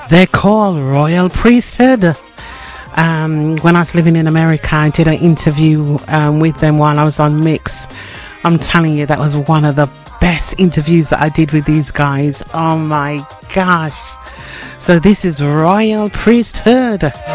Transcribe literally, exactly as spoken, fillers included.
They're called Royal Priesthood. Um, when I was living in America, I did an interview um, with them while I was on Mix. I'm telling you, that was one of the best interviews that I did with these guys. Oh my gosh. So this is Royal Priesthood.